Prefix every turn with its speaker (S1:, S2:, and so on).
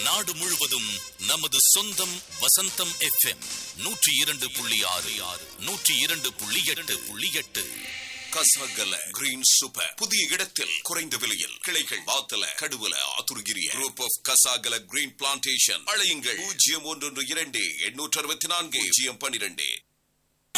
S1: நாடு முழுவதும் நமது சொந்தம் வசந்தம் FM 102.6 102.8
S2: கசகல கிரீன் சூப்பர் புதிய இடத்தில் குறைந்த விலையில் கிளைகள் Wattala Kaduwela Athurugiriya group of Kasagala green plantation அழையுங்கள் 0112 864 012